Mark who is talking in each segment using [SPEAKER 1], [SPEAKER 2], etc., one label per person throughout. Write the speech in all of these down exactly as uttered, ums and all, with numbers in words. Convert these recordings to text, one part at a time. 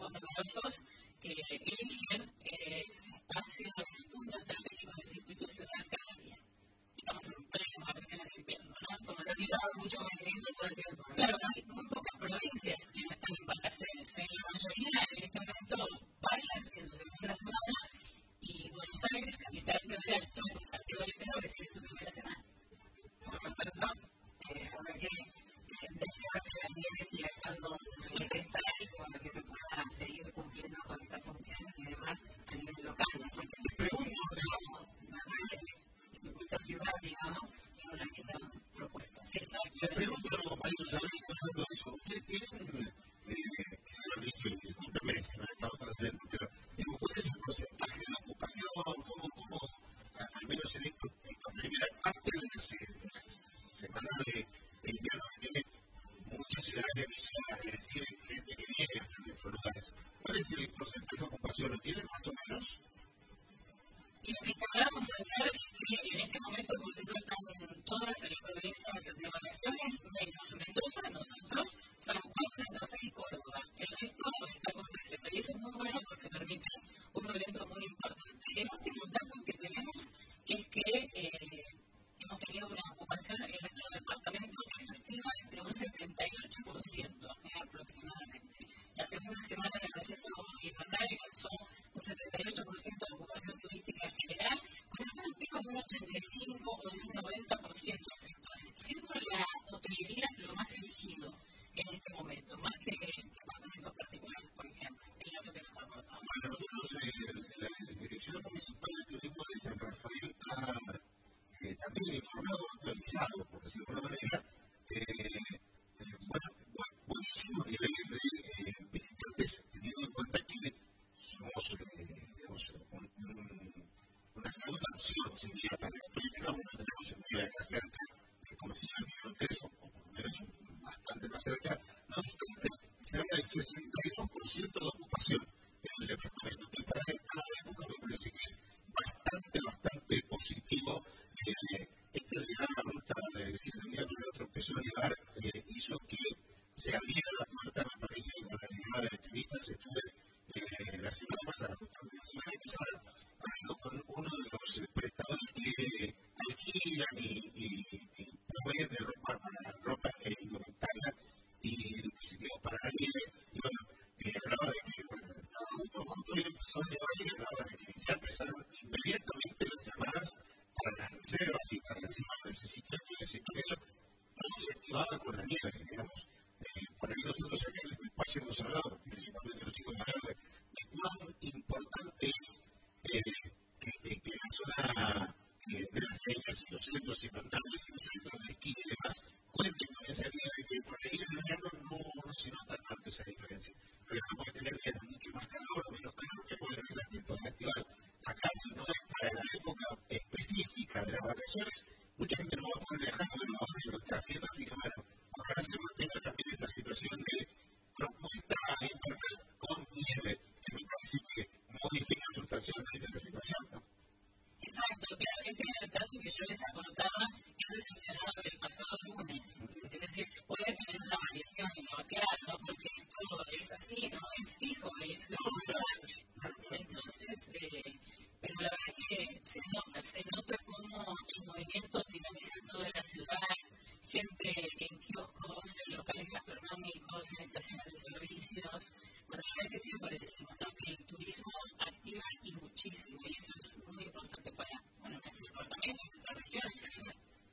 [SPEAKER 1] grupos numerosos que eligen eh, espacios y puntos estratégicos del circuito ciudad cada día. Estamos en plenas vacaciones de invierno, ¿no? Como se dice, mucho movimiento todo el tiempo. Claro, hay muy pocas provincias que no están en vacaciones. En la mayoría, en este momento, varias en su segunda semana, y Buenos Aires, capital federal, Chaco, Santiago del Estero, recibe su primera semana. Por lo tanto, eh, habrá que desear que la nieve siga estando en el estar y bueno, que se pueda seguir cumpliendo con estas funciones y demás a nivel local. Porque el pregunto, digamos, el circuito ciudad, digamos, tiene una linda propuesta. Exacto.
[SPEAKER 2] Le pregunto a los compañeros, a ver, hablando de eso, ¿ustedes tienen, eh, que se lo han dicho, y discúlpenme si no he estado presente, pero digo, ¿cuál es el porcentaje de la ocupación? ¿Cómo, cómo, al menos en esto, esta primera parte de la, de la semana de, de invierno que tiene muchas ciudades de mi ciudad, es decir, gente que viene hasta nuestros lugares? ¿Cuál es el porcentaje de ocupación? ¿Lo tienen más o menos?
[SPEAKER 1] Y lo que charlamos ayer es que en este momento, por ejemplo, están todas las provincias de vacaciones, menos Mendoza, nosotros, San Juan, Santa Fe y Córdoba. El resto está con receso. Y eso es muy bueno porque permite un evento muy importante. El último dato que tenemos es que eh, hemos tenido una ocupación en nuestro departamento efectiva entre un setenta y ocho por ciento eh, aproximadamente. La segunda semana del receso invernal alcanzó un setenta y ocho por ciento de ocupación turística en general, con algunos picos de un ochenta y cinco por ciento o de un noventa por ciento de sectores, siendo la hotelería lo más elegido en este momento, más que departamentos particulares, por ejemplo. Es lo que nos ha aportado.
[SPEAKER 2] Bueno, nosotros, eh, la Dirección Municipal de Turismo de San Rafael ha eh, también informado, actualizado, por decirlo de alguna manera, eh, eh, bueno, buenísimos niveles de eh, visitantes, teniendo en cuenta que somos, eh, digamos, un, un, una segunda opción, sería para el turismo, no tenemos en vida acá cerca, eh, como si el millón de pesos, o por lo menos bastante más cerca, no obstante, se habla del sesenta y dos por ciento de ocupación en el departamento, que para esta época me parece que es bastante, bastante positivo. Eh, esta llegada a ruta de Cierrería, pero el otro empezó a llegar, eh, hizo que se abriera la puerta, me parece, con la llegada de turistas. Estuve eh, la semana pasada, la semana pasada, hablando con uno de los eh, prestadores que eh, alquilan y, y, y proveen de ropa para ropa e indumentaria y dispositivos para la nieve. Y bueno, eh, hablaba de que, bueno, estaba junto, junto y empezó a nevar y hablaba de que ya empezaron inmediatamente las llamadas para las reservas y para decir, bueno, necesito esto, necesito eso. Todo se activaba con la nieve, digamos. Eh, por ahí nosotros acá en este espacio hemos hablado, principalmente los chicos de Managua, de cuán importante es eh, que, que, que la zona eh, de las calles y los centros invernales y los centros de esquí y demás cuenten con esa nieve que por ahí en el verano no, no se nota tanto esa diferencia. Pero no puede tener días mucho más calor o menos calor que puede tener la temporada estival. Acá, si no es para la época específica de las vacaciones, mucha gente no va a poder viajar porque no, lo está haciendo, así que bueno, ojalá se mantenga también esta situación de propuesta invernal con nieve, que me parece que modifica sustancialmente la situación, ¿no?
[SPEAKER 1] Exacto, claro, este es el dato que yo les aportaba, que es recepcionado del pasado lunes. Es decir, que puede tener una variación, y no, claro, ¿no? Porque esto es así, no es fijo, es variable. Entonces, eh, pero la verdad que se nota, se nota como el movimiento dinamiza toda la ciudad, gente en kioscos, en locales gastronómicos, en estaciones de servicios. Bueno, la verdad que siempre decimos, ¿no? Que el turismo activa y muchísimo, y eso es muy importante para, bueno, nuestro departamento y nuestra región en general.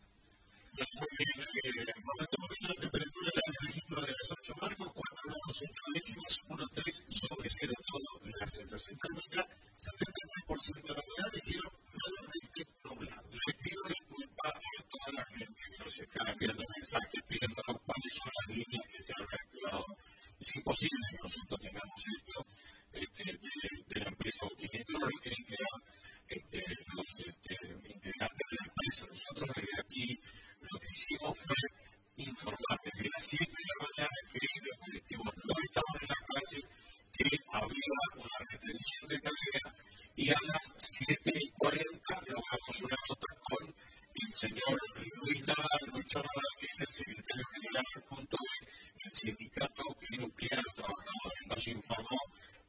[SPEAKER 2] Muy bien, eh, momento, momento, la temperatura del registro de las ocho marcos, cuatro grados ocho décimas, uno coma tres sobre cero todo, la sensación térmica, setenta y tres por ciento de la humedad y cielo mayormente nublado.
[SPEAKER 3] Le pido disculpas a toda la gente que nos está enviando mensajes pidiéndonos cuáles son las líneas que se han reactivado. Es imposible que nosotros tengamos esto este, de, de la empresa utilizadora y tienen que dar este, los este, integrantes de la empresa. Nosotros desde aquí lo que hicimos fue informar desde las siete de la mañana que los colectivos no estaban en la calle, que había una retención de carga y a las siete y cuarenta logramos una nota con el señor Luis Nadal, Luis Nadal, que es el secretario general junto del sindicato que nuclear los trabajadores. Nos informó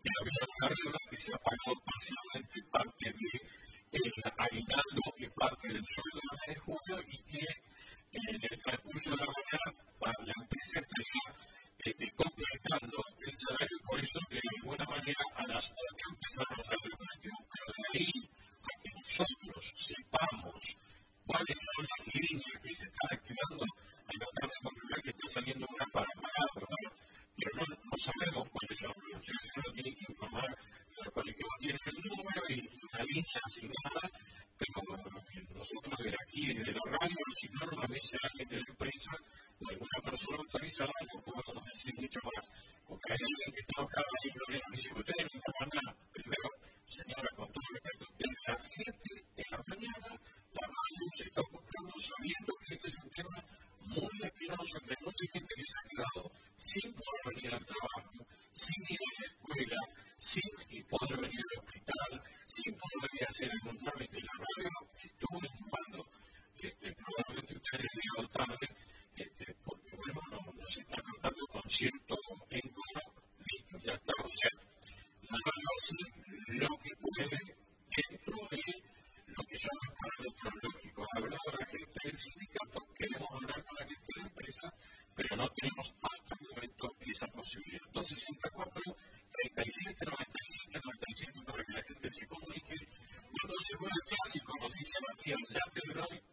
[SPEAKER 3] que había una regla que se apagó parcialmente parte del aguinaldo y parte del sueldo del mes de julio y que en el transcurso de la mañana la empresa estaría este, completando el salario, por eso de alguna manera a las ocho empezaron a salir los colectivos, pero de ahí a que nosotros sepamos cuáles son las líneas que se están activando, hay que tratar de confirmar que está saliendo una para pagar, ¿verdad? Pero no, no sabemos cuáles son, los ciudadanos tienen que informar, los colectivos tienen el número y una línea asignada, pero nosotros desde aquí, desde la radio, si no nos dice alguien de la empresa o alguna persona autorizada, no podemos decir mucho más, porque hay alguien que está buscando ahí y nos dice, ustedes me informan nada. Primero, señora, con todo respeto, desde las siete de la mañana, la radio se está ocupando sabiendo que este es un tema muy espinoso, que hay mucha gente que se ha quedado sin poder venir al trabajo, sin ir a la escuela, sin poder venir al hospital, sin poder venir a hacer algún trámite. La radio estuvo informando, este, probablemente ustedes llegaron tarde, este, porque bueno, no, no se está tratando con cierto encono, listo, ya está. O sea, la radio hace lo que puede dentro de lo que son los parámetros lógicos. Ha hablado la gente del sindicato, queremos hablar con la gente de la empresa, pero no tenemos hasta el momento esa posibilidad. Entonces, sesenta y cuatro, treinta y siete, noventa y siete, noventa y siete para que la gente se comunique. Cuando se juega el clásico, nos dice Matías, ya te doy